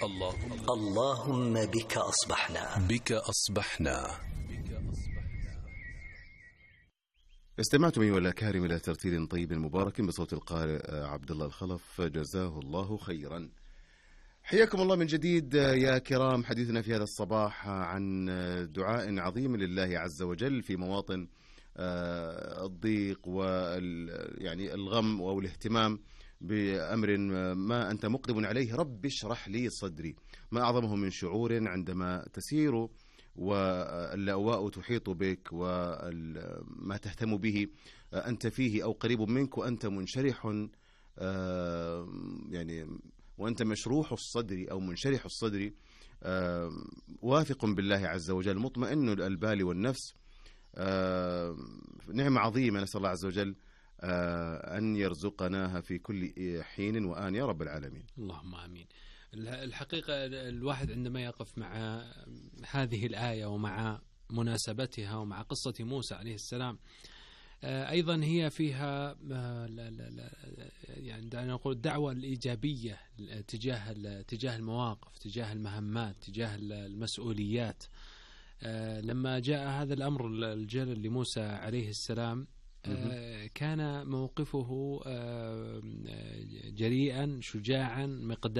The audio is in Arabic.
اللهم بك أصبحنا. بك أصبحنا. استمعتم أيها الأكارم إلى ترتيل طيب مبارك بصوت القارئ عبد الله الخلف، جزاه الله خيرا. حياكم الله من جديد يا كرام. حديثنا في هذا الصباح عن دعاء عظيم لله عز وجل في مواطن الضيق يعني الغم أو الاهتمام بأمر ما أنت مقدم عليه. رب اشرح لي صدري. ما أعظمه من شعور عندما تسير واللأواء تحيط بك وما تهتم به أنت فيه أو قريب منك وأنت منشرح، يعني وأنت مشروح الصدر أو منشرح الصدر، واثق بالله عز وجل، مطمئن البال والنفس. نعمة عظيمة، نسأل الله عز وجل أن يرزقناها في كل حين وآن يا رب العالمين. اللهم آمين. الحقيقة الواحد عندما يقف مع هذه الآية ومع مناسبتها ومع قصة موسى عليه السلام، أيضا هي فيها يعني دعنا نقول الدعوة الإيجابية تجاه المواقف، تجاه المهمات، تجاه المسؤوليات. لما جاء هذا الأمر الجلل لموسى عليه السلام، كان موقفه جريئا شجاعا